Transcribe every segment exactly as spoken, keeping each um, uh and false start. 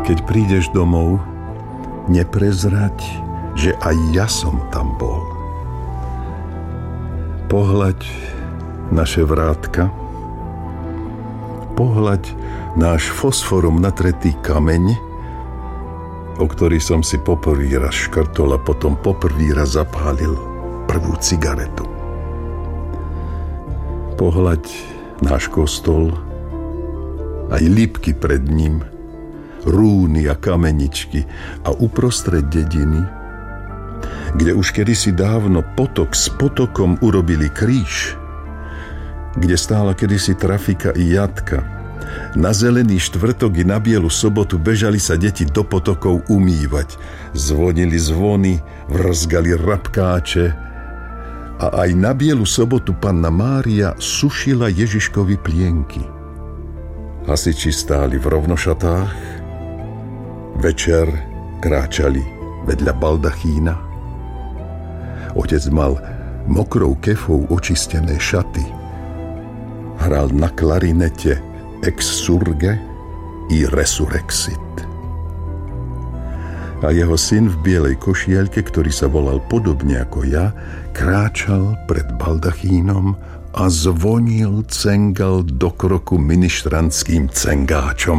Keď prídeš domov, neprezrať, že aj ja som tam bol. Pohľaď naše vrátka, pohľaď náš fosforom natretý kameň, o ktorý som si poprvý raz škrtol a potom poprvý raz zapálil prvú cigaretu. Pohľaď náš kostol, aj lípky pred ním, rúny a kameničky a uprostred dediny, kde už kedysi dávno potok s potokom urobili kríž, kde stála kedysi trafika i jatka. Na zelený štvrtok i na bielu sobotu bežali sa deti do potokov umývať. Zvonili zvony, vrzgali rabkáče a aj na bielu sobotu panna Mária sušila Ježiškovi plienky. Hasiči stáli v rovnošatách, večer kráčali vedľa baldachína. Otec mal mokrou kefou očistené šaty. Hral na klarinete ex surge i resurrexit. A jeho syn v bielej košielke, ktorý sa volal podobne ako ja, kráčal pred baldachínom a zvonil, cengal do kroku ministrantským cengáčom.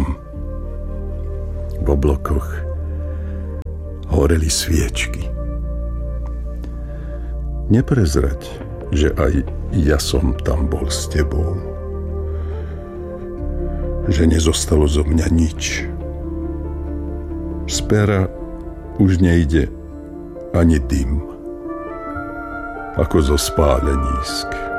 V oblokoch horeli sviečky. Neprezrať, že aj ja som tam bol s tebou. Že nezostalo zo mňa nič. Z pera už nejde ani dym, ako zo spálenisk.